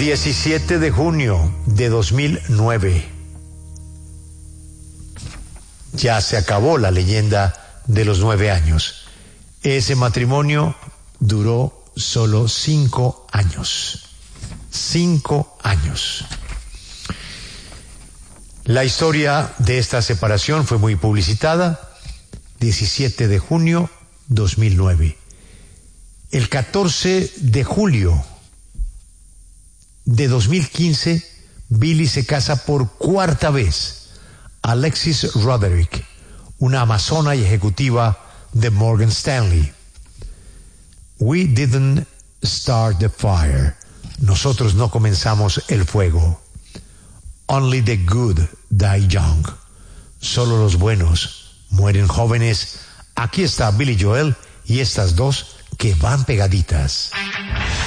17 de junio de 2009. Ya se acabó la leyenda de los 9 años. Ese matrimonio duró solo 5 años. 5 años. La historia de esta separación fue muy publicitada. 17 de junio 2009. El 14 de julio de 2015, Billy se casa por cuarta vez. Alexis Roderick, una amazona y ejecutiva de Morgan Stanley. We didn't start the fire. Nosotros no comenzamos el fuego. Only the good die young. Solo los buenos mueren jóvenes. Aquí está Billy Joel y estas dos que van pegaditas.